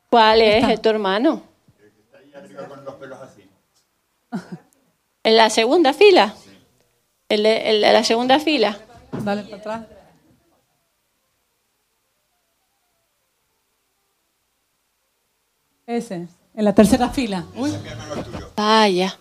¿Cuál es tu hermano? El que está ahí arriba con los pelos así. ¿En la segunda fila? Sí. ¿El de la segunda fila? Dale para atrás. Ese, en la tercera fila. Uy. Vaya.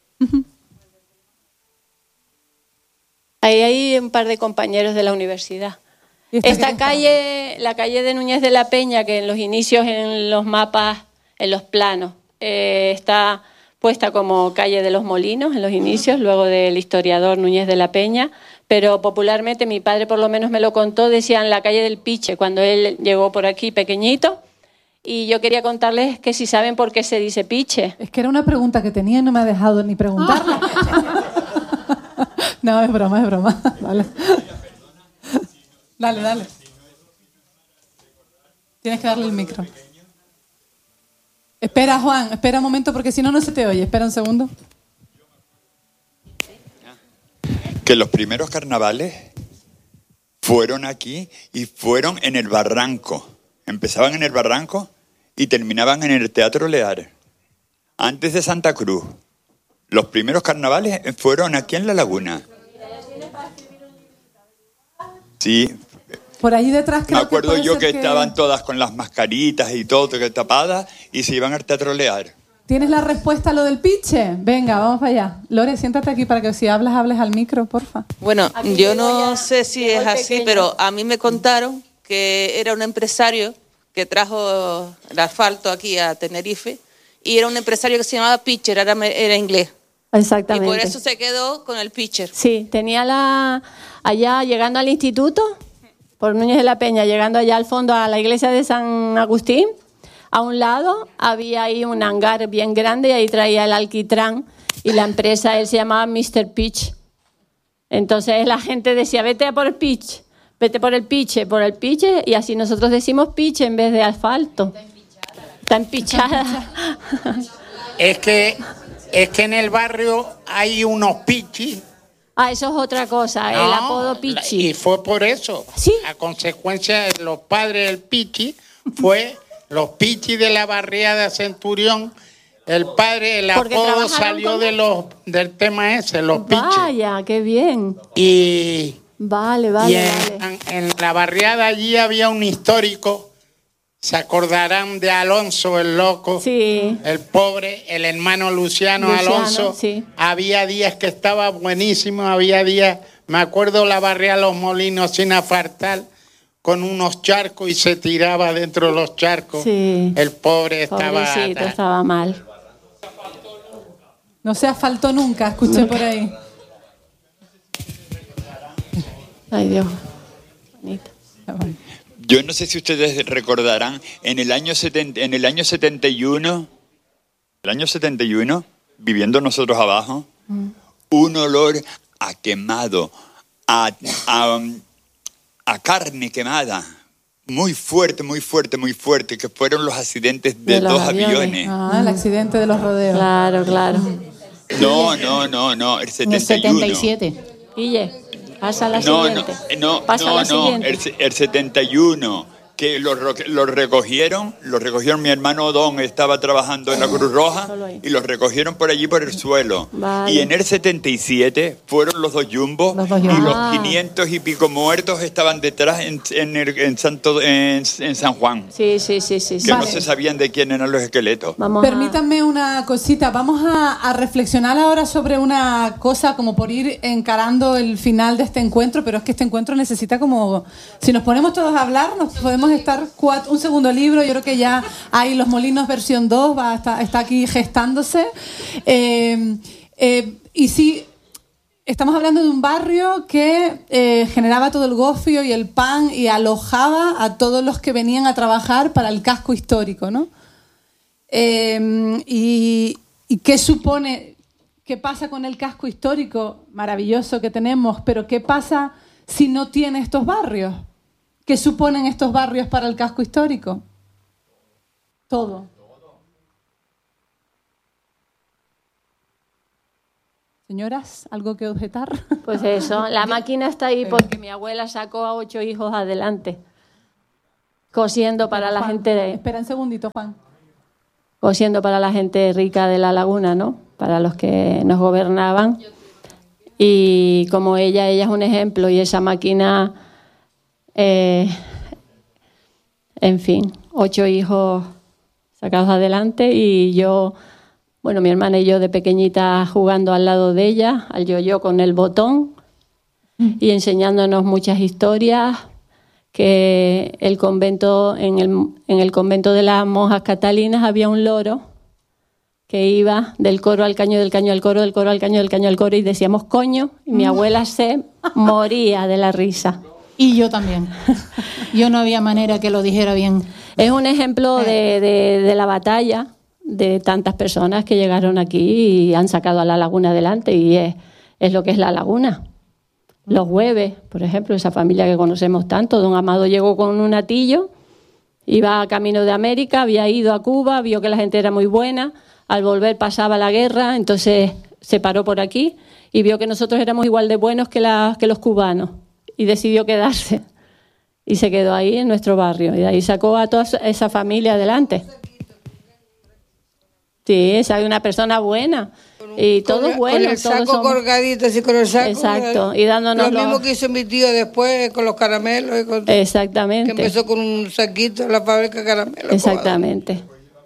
Ahí hay un par de compañeros de la universidad. Esta calle, la calle de Núñez de la Peña, que en los inicios, en los mapas, en los planos, está puesta como calle de los Molinos en los inicios, luego del historiador Núñez de la Peña, pero popularmente, mi padre por lo menos me lo contó, decían la calle del Piche, cuando él llegó por aquí pequeñito. Y yo quería contarles que si saben por qué se dice Piche. Es que era una pregunta que tenía y no me ha dejado ni preguntarla. No, es broma, es broma. Vale. Dale, dale. Tienes que darle el micro. Espera, Juan, espera un momento porque si no, no se te oye. Espera un segundo. Que los primeros carnavales fueron aquí y fueron en el Barranco. Empezaban en el Barranco y terminaban en el Teatro Lear. Antes de Santa Cruz. Los primeros carnavales fueron aquí en La Laguna. Sí. Por ahí detrás creo me acuerdo que yo que estaban todas con las mascaritas y todo tapadas y se iban al Teatro Lear. ¿Tienes la respuesta a lo del Piche? Venga, vamos para allá. Lore, siéntate aquí para que si hablas, hables al micro, porfa. Bueno, yo no sé si es así, pero a mí me contaron que era un empresario que trajo el asfalto aquí a Tenerife y era un empresario que se llamaba Pitcher, era inglés. Exactamente. Y por eso se quedó con el Pitcher. Sí, tenía allá llegando al instituto, por Núñez de la Peña, llegando allá al fondo a la iglesia de San Agustín, a un lado había ahí un hangar bien grande y ahí traía el alquitrán y la empresa, él se llamaba Mr. Pitch. Entonces la gente decía, vete a por el Pitch, vete por el Piche, y así nosotros decimos Piche en vez de asfalto. Está empichada. Es que en el barrio hay unos pichis. Ah, eso es otra cosa, el apodo Pichi. Y fue por eso. ¿Sí? A consecuencia de los padres del Pichi, fue los Pichis de la barriada Centurión. El padre, el apodo salió del tema ese, los Pichis. Vaya, qué bien. Y vale. En la barriada allí había un histórico. Se acordarán de Alonso el Loco, sí. El pobre, el hermano Luciano Alonso. Sí. Había días que estaba buenísimo, había días, me acuerdo la barriada Los Molinos sin asfaltar, con unos charcos y se tiraba dentro de los charcos. Sí. El pobre estaba mal. No se asfaltó nunca, escuché por ahí. Ay, Dios. Bonito. Yo no sé si ustedes recordarán, en el año 71, viviendo nosotros abajo, un olor a quemado, a carne quemada, muy fuerte, que fueron los accidentes de dos aviones. Ah, el accidente de los rodeos. Claro. No, el 71. El 77. Guille. Pasa la siguiente. El 71, que lo recogieron, mi hermano Don estaba trabajando en la Cruz Roja y los recogieron por allí por el suelo. Vale. Y en el 77 fueron los dos jumbos y los 500 y pico muertos estaban detrás en San Juan. Sí. Que no se sabían de quién eran los esqueletos. Permítanme una cosita. Vamos a reflexionar ahora sobre una cosa como por ir encarando el final de este encuentro, pero es que este encuentro necesita como... Si nos ponemos todos a hablar, nos podemos estar un segundo libro. Yo creo que ya hay Los Molinos versión 2, está aquí gestándose. Y sí, estamos hablando de un barrio que generaba todo el gofio y el pan y alojaba a todos los que venían a trabajar para el casco histórico, ¿no? Y qué supone, qué pasa con el casco histórico maravilloso que tenemos, pero qué pasa si no tiene estos barrios. ¿Qué suponen estos barrios para el casco histórico? Todo. Señoras, ¿algo que objetar? Pues eso, la máquina está ahí porque mi abuela sacó a 8 hijos adelante. cosiendo para la Juan, gente... Espera un segundito, Juan. Cosiendo para la gente rica de la laguna, ¿no? Para los que nos gobernaban. Y como ella es un ejemplo y esa máquina, en fin, 8 hijos sacados adelante y yo, bueno, mi hermana y yo de pequeñita jugando al lado de ella, al yo-yo con el botón y enseñándonos muchas historias, que el convento, en el convento de las monjas catalinas había un loro que iba del coro al caño, del caño al coro, del coro al caño, del caño al coro, y decíamos coño, y mi abuela se moría de la risa. Y yo también. Yo no había manera que lo dijera bien. Es un ejemplo de la batalla de tantas personas que llegaron aquí y han sacado a la laguna adelante, y es lo que es la laguna. Los Hueves, por ejemplo, esa familia que conocemos tanto. Don Amado llegó con un atillo, iba camino de América, había ido a Cuba, vio que la gente era muy buena, al volver pasaba la guerra, entonces se paró por aquí y vio que nosotros éramos igual de buenos que los cubanos y decidió quedarse y se quedó ahí en nuestro barrio y de ahí sacó a toda esa familia adelante. Sí, es una persona buena y todos buenos. Con el saco todos colgadito, así con el saco. Exacto, y dándonos lo mismo que hizo mi tío después con los caramelos. Y con, exactamente. Que empezó con un saquito en la fábrica de caramelos. Exactamente.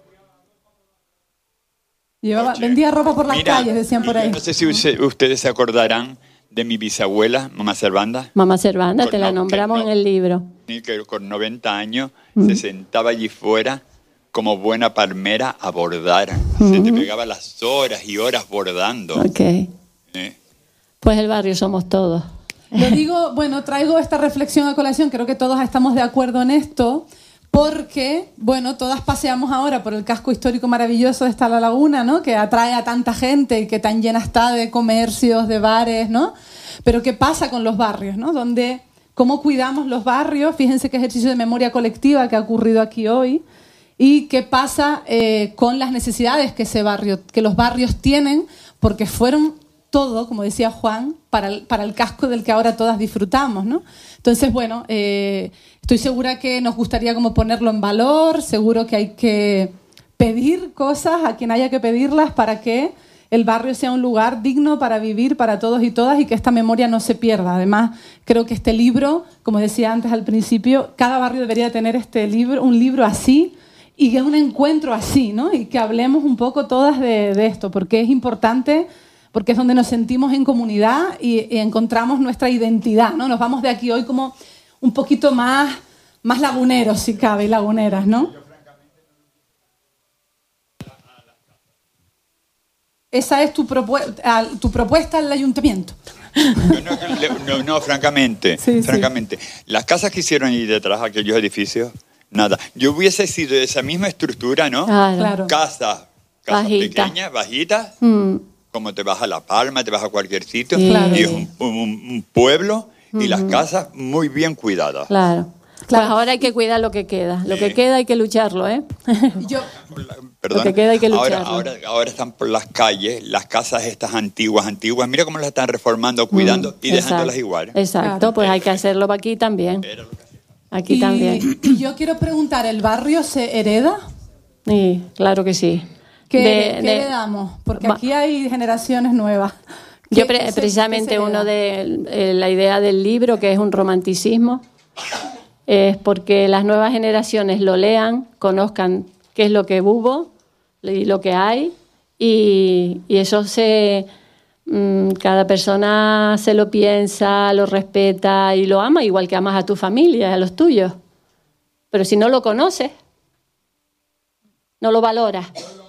Vendía ropa por las calles, decían por ahí. No sé si ustedes se acordarán de mi bisabuela, mamá Servanda. Mamá Servanda, te la nombramos en el libro. Que con 90 años se sentaba allí fuera como buena palmera a bordar. Se te pegaba las horas y horas bordando. Okay. Pues el barrio somos todos. Lo digo, bueno, traigo esta reflexión a colación, creo que todos estamos de acuerdo en esto, porque, bueno, todas paseamos ahora por el casco histórico maravilloso de esta La Laguna, ¿no? Que atrae a tanta gente y que tan llena está de comercios, de bares, ¿no? Pero ¿qué pasa con los barrios, ¿no? ¿Cómo cuidamos los barrios? Fíjense qué ejercicio de memoria colectiva que ha ocurrido aquí hoy. ¿Y qué pasa con las necesidades que los barrios tienen? Porque fueron todo, como decía Juan, para el casco del que ahora todas disfrutamos, ¿no? Entonces, bueno, estoy segura que nos gustaría como ponerlo en valor, seguro que hay que pedir cosas a quien haya que pedirlas para que el barrio sea un lugar digno para vivir para todos y todas y que esta memoria no se pierda. Además, creo que este libro, como decía antes al principio, cada barrio debería tener un libro así, y que es un encuentro así, ¿no? Y que hablemos un poco todas de esto, porque es importante, porque es donde nos sentimos en comunidad y encontramos nuestra identidad, ¿no? Nos vamos de aquí hoy como un poquito más laguneros, si cabe, y laguneras, ¿no? Esa es tu propuesta al ayuntamiento. No, francamente, sí, francamente. Sí. Las casas que hicieron ahí detrás, aquellos edificios, nada. Yo hubiese sido de esa misma estructura, ¿no? Claro. Casas pequeñas, bajitas, como te vas a La Palma, te vas a cualquier sitio, claro. Y es un pueblo y las casas muy bien cuidadas. Claro. Pues ahora hay que cuidar lo que queda. Lo que queda hay que lucharlo, ¿eh? Perdón. Lo que queda hay que lucharlo. Ahora están por las calles, las casas estas antiguas. Mira cómo las están reformando, cuidando y dejándolas igual. Exacto, claro. Pues hay que hacerlo aquí también. Aquí también. Y yo quiero preguntar, ¿el barrio se hereda? Sí, claro que sí. ¿Qué heredamos? Porque aquí hay generaciones nuevas. Yo precisamente uno de la idea del libro, que es un romanticismo, es porque las nuevas generaciones lo lean, conozcan qué es lo que hubo y lo que hay, y eso cada persona se lo piensa, lo respeta y lo ama, igual que amas a tu familia, a los tuyos. Pero si no lo conoces, no lo valoras.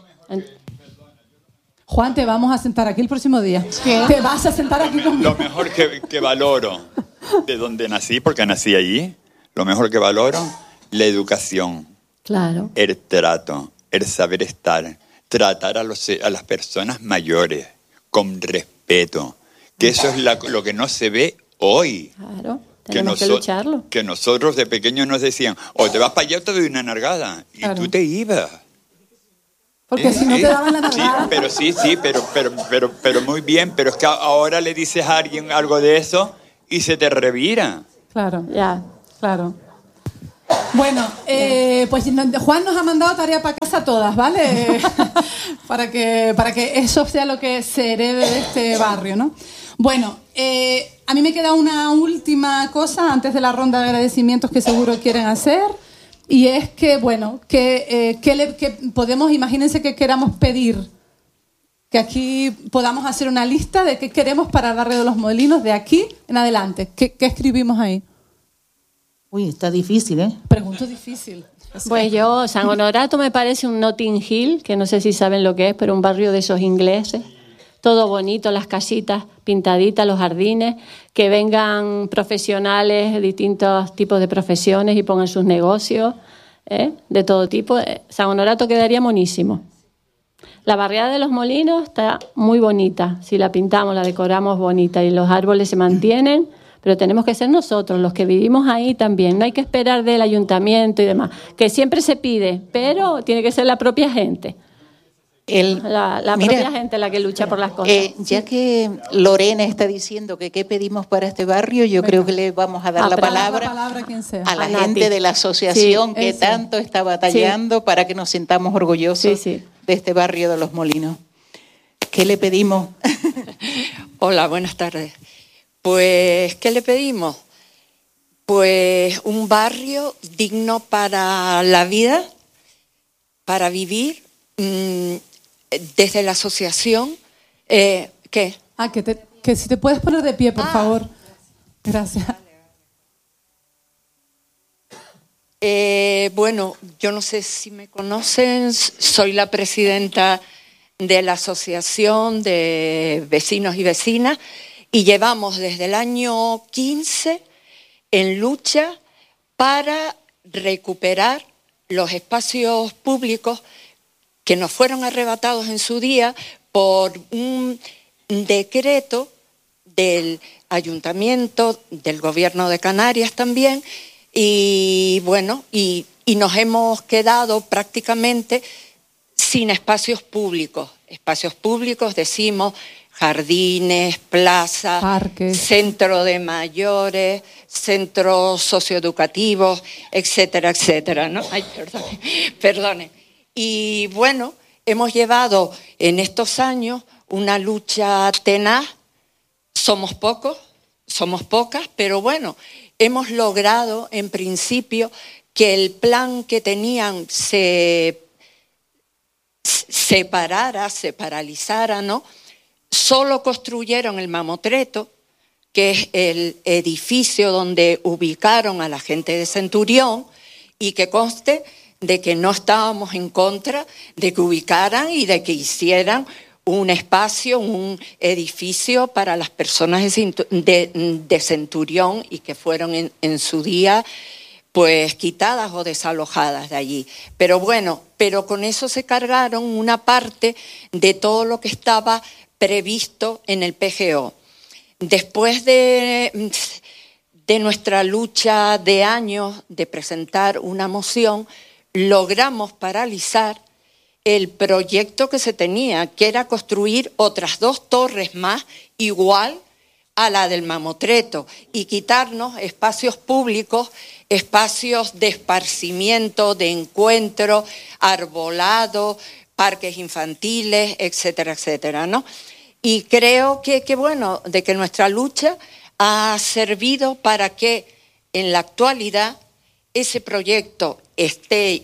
Juan, te vamos a sentar aquí el próximo día. ¿Qué? Te vas a sentar aquí conmigo. Lo mejor que valoro de donde nací, porque nací allí, lo mejor que valoro, la educación. Claro. El trato, el saber estar, tratar a las personas mayores con respeto, que eso es lo que no se ve hoy. Claro, tenemos que lucharlo. Que nosotros de pequeños nos decían, o te vas para allá o te doy una nalgada, y tú te ibas. Porque si no te daban la nalgada. Sí, pero muy bien, pero es que ahora le dices a alguien algo de eso y se te revira. Claro, ya. Claro. Bueno. Bueno, pues Juan nos ha mandado tarea para casa todas, ¿vale? para que eso sea lo que se herede de este barrio, ¿no? Bueno, a mí me queda una última cosa antes de la ronda de agradecimientos que seguro quieren hacer. Y es que, bueno, que podemos, imagínense que queramos pedir, que aquí podamos hacer una lista de qué queremos para el barrio de Los Molinos de aquí en adelante. ¿Qué escribimos ahí? Uy, está difícil, ¿eh? Pregunto difícil. Pues yo, San Honorato me parece un Notting Hill, que no sé si saben lo que es, pero un barrio de esos ingleses. Todo bonito, las casitas pintaditas, los jardines, que vengan profesionales de distintos tipos de profesiones y pongan sus negocios, de todo tipo. San Honorato quedaría monísimo. La barriada de Los Molinos está muy bonita, si la pintamos, la decoramos bonita y los árboles se mantienen, pero tenemos que ser nosotros los que vivimos ahí también. No hay que esperar del ayuntamiento y demás, que siempre se pide, pero tiene que ser la propia gente. La propia gente la que lucha por las cosas. Ya que Lorena está diciendo que qué pedimos para este barrio, yo creo que le vamos a dar la palabra a la gente de la asociación que tanto está batallando para que nos sintamos orgullosos de este barrio de Los Molinos. ¿Qué le pedimos? Hola, buenas tardes. Pues, ¿qué le pedimos? Pues un barrio digno para la vida, para vivir. Desde la asociación, ¿qué? Que si te puedes poner de pie, por favor. Gracias. Bueno, yo no sé si me conocen, soy la presidenta de la Asociación de Vecinos y Vecinas y llevamos desde el año 15 en lucha para recuperar los espacios públicos que nos fueron arrebatados en su día por un decreto del Ayuntamiento, del Gobierno de Canarias también, y bueno, y nos hemos quedado prácticamente sin espacios públicos. Espacios públicos, decimos, jardines, plazas, parques, centro de mayores, centros socioeducativos, etcétera, etcétera, ¿no? Ay, perdone. Y bueno, hemos llevado en estos años una lucha tenaz. Somos pocos, somos pocas, pero bueno, hemos logrado en principio que el plan que tenían se paralizara, ¿no? Solo construyeron el mamotreto, que es el edificio donde ubicaron a la gente de Centurión, y que conste de que no estábamos en contra de que ubicaran y de que hicieran un espacio, un edificio para las personas de Centurión y que fueron en su día pues quitadas o desalojadas de allí. Pero bueno, pero con eso se cargaron una parte de todo lo que estaba previsto en el PGO. Después de nuestra lucha de años de presentar una moción, logramos paralizar el proyecto que se tenía, que era construir otras 2 torres más igual a la del mamotreto y quitarnos espacios públicos, espacios de esparcimiento, de encuentro, arbolado, parques infantiles, etcétera, etcétera, ¿no? Y creo que bueno, de que nuestra lucha ha servido para que en la actualidad ese proyecto esté,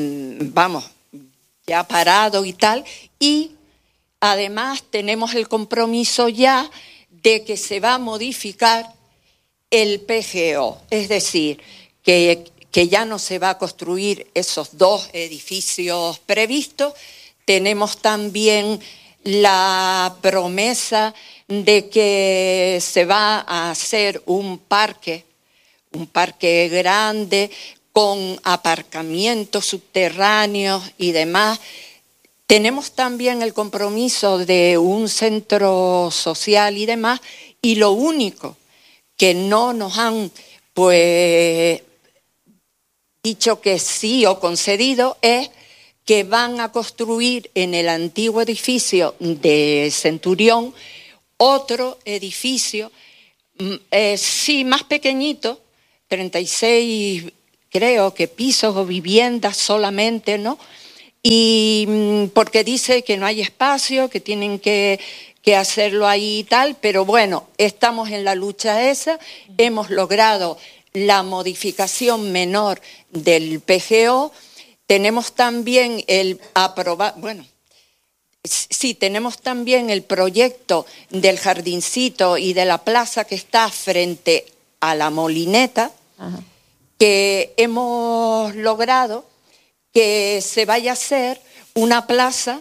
ya parado y tal, y además tenemos el compromiso ya de que se va a modificar el PGO, es decir, que ya no se va a construir esos 2 edificios previstos. Tenemos también la promesa de que se va a hacer un parque grande con aparcamientos subterráneos y demás. Tenemos también el compromiso de un centro social y demás, y lo único que no nos han dicho que sí o concedido es que van a construir en el antiguo edificio de Centurión otro edificio, sí, más pequeñito, 36 creo que pisos o viviendas solamente, ¿no? Y porque dice que no hay espacio, que tienen que hacerlo ahí y tal, pero bueno, estamos en la lucha esa, hemos logrado la modificación menor del PGO, tenemos también tenemos también el proyecto del jardincito y de la plaza que está frente a la Molineta, que hemos logrado que se vaya a hacer una plaza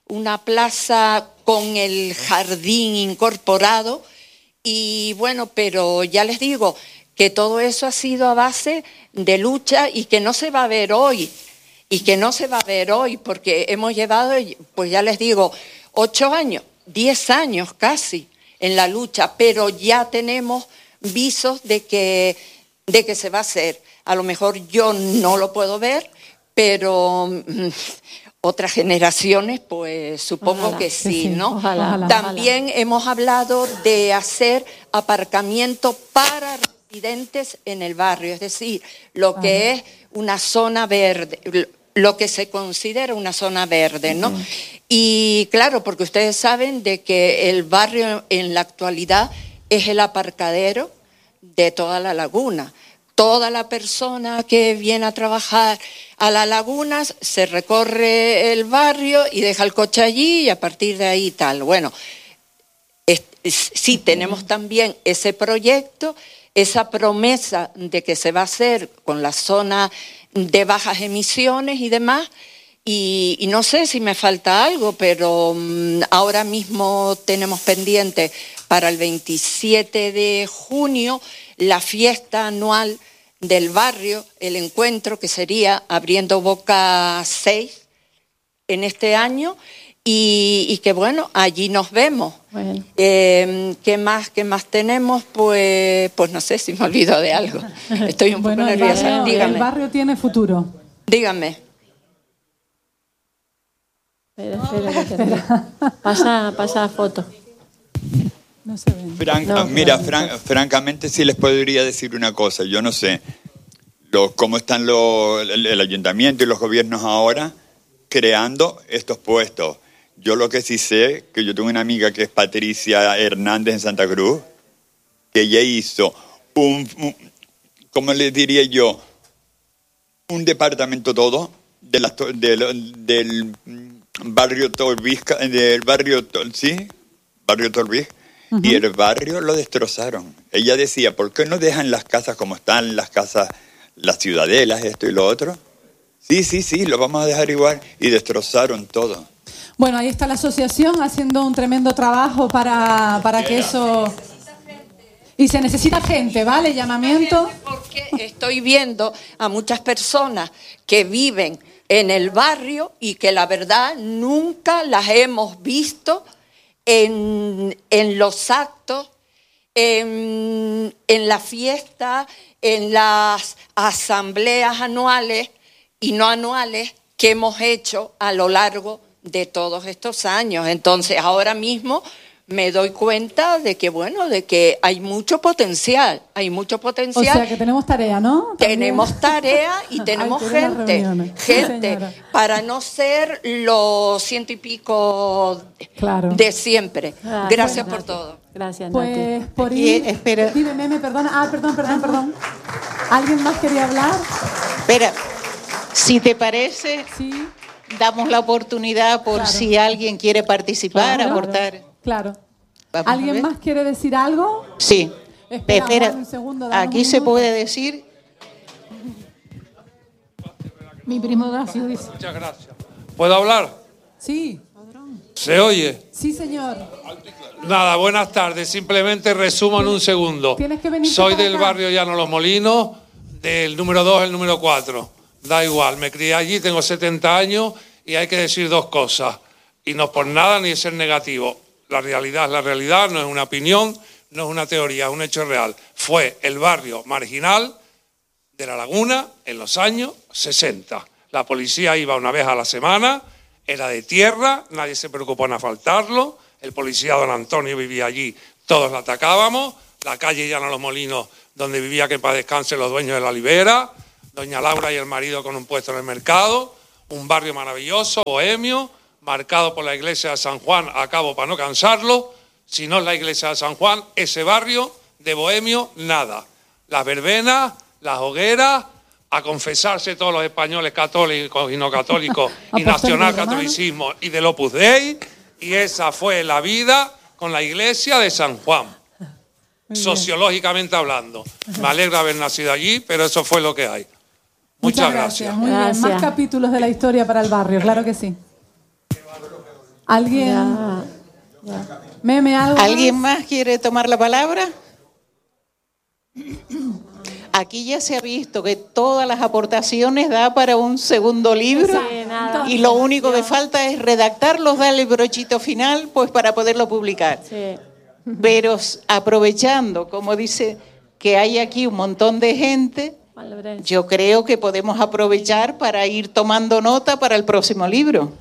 con el jardín incorporado y bueno, pero ya les digo que todo eso ha sido a base de lucha y que no se va a ver hoy. Porque hemos llevado, pues ya les digo, 8 años, 10 años casi en la lucha, pero ya tenemos visos de que se va a hacer. A lo mejor yo no lo puedo ver, pero otras generaciones, pues supongo ojalá, que sí, ¿no? Ojalá, También hemos hablado de hacer aparcamiento para residentes en el barrio, es decir, lo que es una zona verde, lo que se considera una zona verde, ¿no? Y claro, porque ustedes saben de que el barrio en la actualidad es el aparcadero de toda la laguna. Toda la persona que viene a trabajar a la laguna se recorre el barrio y deja el coche allí y a partir de ahí tal. Bueno, sí tenemos también ese proyecto, esa promesa de que se va a hacer con la zona de bajas emisiones y demás, y no sé si me falta algo, pero ahora mismo tenemos pendiente para el 27 de junio la fiesta anual del barrio, el encuentro que sería Abriendo Boca 6 en este año, y que bueno, allí nos vemos. Bueno. ¿Qué más tenemos? Pues no sé si me olvido de algo. Estoy un poco nerviosa. Dígame. El barrio tiene futuro. Dígame. Espera. Pasa foto. No se ve. Francamente sí les podría decir una cosa. Yo no sé cómo están el ayuntamiento y los gobiernos ahora creando estos puestos. Yo lo que sí sé, que yo tengo una amiga que es Patricia Hernández en Santa Cruz, que ella hizo ¿cómo les diría yo? Un departamento todo del barrio Torrijos, barrio Torrijos, y el barrio lo destrozaron. Ella decía, ¿por qué no dejan las casas como están, las casas, las ciudadelas, esto y lo otro? Sí, lo vamos a dejar igual. Y destrozaron todo. Bueno, ahí está la asociación haciendo un tremendo trabajo para que eso... Y se necesita gente, ¿vale? Llamamiento. Porque estoy viendo a muchas personas que viven en el barrio y que la verdad nunca las hemos visto en los actos, en la fiesta, en las asambleas anuales y no anuales que hemos hecho a lo largo de todos estos años. Entonces, ahora mismo me doy cuenta de que, bueno, de que hay mucho potencial. O sea, que tenemos tarea, ¿no? Tenemos tarea y tenemos gente para no ser los 100 y pico de siempre. Gracias por todo. Gracias, Nati. Pues por ir... Espera. Dime, Meme, perdona. Perdón. ¿Alguien más quería hablar? Espera, si te parece... Sí. Damos la oportunidad por si alguien quiere participar, aportar. Claro. ¿Alguien más quiere decir algo? Sí. Espera, un segundo, aquí se puede decir. Mi primo Dacio dice. Muchas gracias. ¿Puedo hablar? Sí. ¿Se oye? Sí, señor. Nada, buenas tardes. Simplemente resumo en un segundo. Soy del barrio Llano Los Molinos, del número 2 al número 4. Da igual, me crié allí, tengo 70 años y hay que decir dos cosas. Y no por nada ni ser negativo. La realidad es la realidad, no es una opinión, no es una teoría, es un hecho real. Fue el barrio marginal de La Laguna en los años 60. La policía iba una vez a la semana, era de tierra, nadie se preocupó en asfaltarlo. El policía don Antonio vivía allí, todos la atacábamos. La calle Llano Los Molinos, donde vivía, que en paz descanse, los dueños de la Libera. doña Laura y el marido con un puesto en el mercado, un barrio maravilloso, bohemio, marcado por la iglesia de San Juan, acabo para no cansarlo, si no es la iglesia de San Juan, ese barrio de bohemio, nada. Las verbenas, las hogueras, a confesarse todos los españoles católicos y no católicos y nacionalcatolicismo y del Opus Dei, y esa fue la vida con la iglesia de San Juan, sociológicamente hablando. Me alegra haber nacido allí, pero eso fue lo que hay. Muchas gracias. Muy bien, más capítulos de la historia para el barrio, claro que sí. ¿Alguien? Meme, ¿algo ¿Alguien más quiere tomar la palabra? Aquí ya se ha visto que todas las aportaciones da para un segundo libro, y lo único que falta es redactarlos, darle el brochito final, pues para poderlo publicar. Sí. Pero aprovechando, como dice, que hay aquí un montón de gente, yo creo que podemos aprovechar para ir tomando nota para el próximo libro.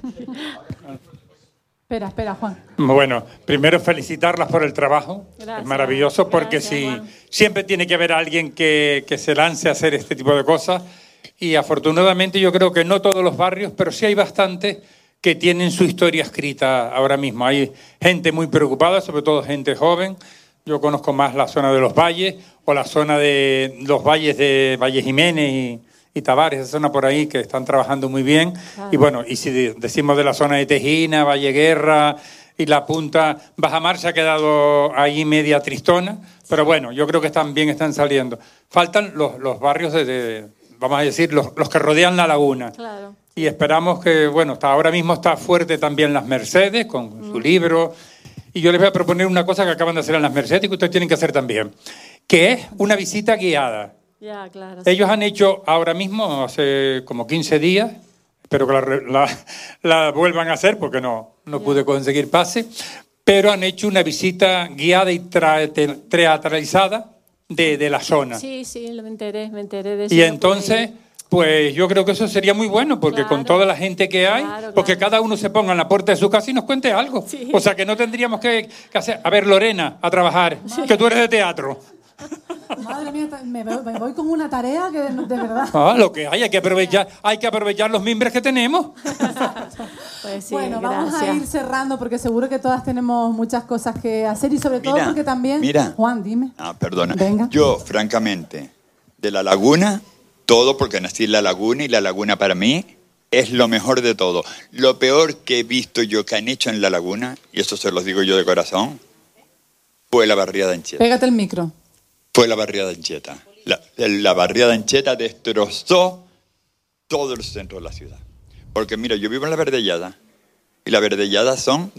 Espera, Juan. Bueno, primero felicitarlas por el trabajo. Gracias. Es maravilloso porque siempre tiene que haber alguien que se lance a hacer este tipo de cosas, y afortunadamente yo creo que no todos los barrios, pero sí hay bastantes que tienen su historia escrita ahora mismo. Hay gente muy preocupada, sobre todo gente joven. Yo conozco más la zona de los valles o la zona de los valles de Valle Jiménez y Tavares, esa zona por ahí, que están trabajando muy bien. Claro. Y bueno, y si decimos de la zona de Tejina, Valle Guerra y La Punta, Bajamar se ha quedado ahí media tristona, pero bueno, yo creo que están saliendo. Faltan los barrios vamos a decir, los que rodean la laguna. Claro. Y esperamos que, bueno, ahora mismo está fuerte también Las Mercedes con su libro. Y yo les voy a proponer una cosa que acaban de hacer en Las Mercedes y que ustedes tienen que hacer también, que es una visita guiada. Ya, claro. Ellos han hecho ahora mismo, hace como 15 días, espero que la vuelvan a hacer porque no pude conseguir pase, pero han hecho una visita guiada y teatralizada de la zona. Sí, me enteré de eso. Y entonces, pues yo creo que eso sería muy bueno, porque con toda la gente que hay, porque cada uno se ponga en la puerta de su casa y nos cuente algo. Sí. O sea, que no tendríamos que hacer... A ver, Lorena, a trabajar, que tú eres de teatro. Madre mía, me voy con una tarea que de verdad. Lo que hay que aprovechar los mimbres que tenemos. Pues sí, bueno, vamos a ir cerrando porque seguro que todas tenemos muchas cosas que hacer, y sobre todo porque también... Juan, dime. Perdona. Venga. Yo, francamente, de la laguna, todo, porque nací en la laguna, y la laguna para mí es lo mejor de todo. Lo peor que he visto yo que han hecho en la laguna, y eso se los digo yo de corazón, fue la barriada de Anchieta. Pégate el micro. Fue la barriada de Anchieta. La barriada de Anchieta destrozó todo el centro de la ciudad. Porque mira, yo vivo en la Verdellada, y la Verdellada son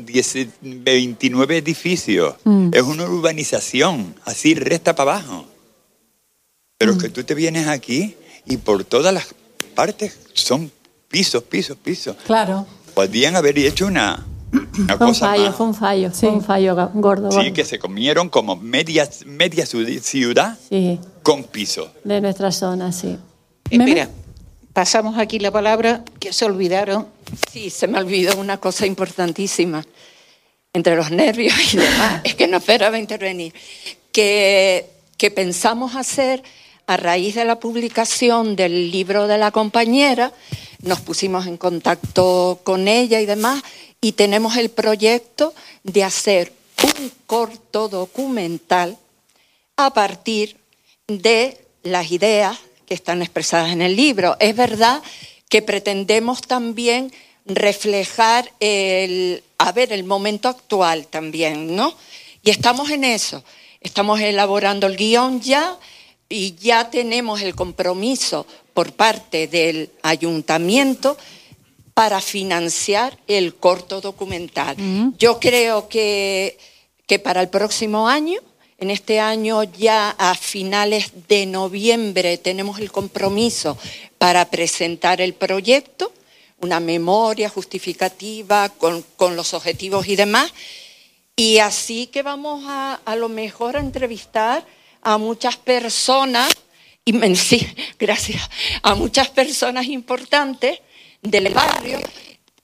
29 edificios. Es una urbanización, así recta para abajo. Pero que tú te vienes aquí y por todas las partes son pisos. Claro. Podían haber hecho una fue un fallo gordo. Sí, que se comieron como media ciudad con piso. De nuestra zona, sí. Mira, pasamos aquí la palabra, que se olvidaron. Sí, se me olvidó una cosa importantísima. Entre los nervios y demás, es que no esperaba intervenir. Que pensamos hacer, a raíz de la publicación del libro de la compañera, nos pusimos en contacto con ella y demás, y tenemos el proyecto de hacer un corto documental a partir de las ideas que están expresadas en el libro. Es verdad que pretendemos también reflejar el momento actual también, ¿no? Y estamos en eso. Estamos elaborando el guión ya, y ya tenemos el compromiso por parte del ayuntamiento para financiar el corto documental. Yo creo que para el próximo año, en este año ya a finales de noviembre, tenemos el compromiso para presentar el proyecto, una memoria justificativa con los objetivos y demás, y así que vamos a lo mejor a entrevistar a muchas personas, a muchas personas importantes del barrio,